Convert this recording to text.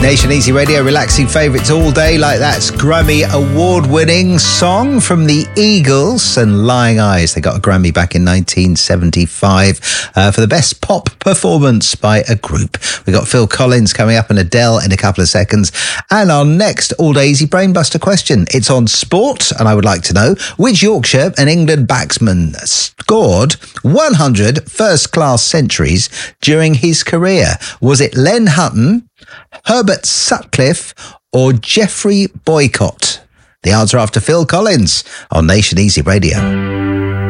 Nation Easy Radio, relaxing favourites all day like that's Grammy award-winning song from the Eagles and Lying Eyes. They got a Grammy back in 1975 for the best pop performance by a group. We got Phil Collins coming up and Adele in a couple of seconds. And our next all-day easy brainbuster question. It's on sport, and I would like to know which Yorkshire and England batsman scored 100 first-class centuries during his career. Was it Len Hutton, Herbert Sutcliffe or Geoffrey Boycott? The answer after Phil Collins on Nation Easy Radio.